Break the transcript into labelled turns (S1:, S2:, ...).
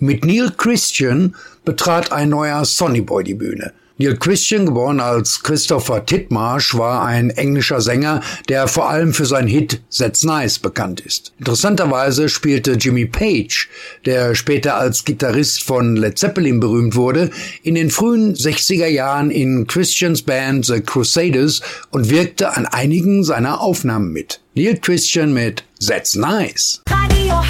S1: Mit Neil Christian betrat ein neuer Sonny Boy die Bühne. Neil Christian, geboren als Christopher Titmarsh, war ein englischer Sänger, der vor allem für seinen Hit That's Nice bekannt ist. Interessanterweise spielte Jimmy Page, der später als Gitarrist von Led Zeppelin berühmt wurde, in den frühen 60er Jahren in Christians Band The Crusaders und wirkte an einigen seiner Aufnahmen mit. Neil Christian mit That's Nice.
S2: Radio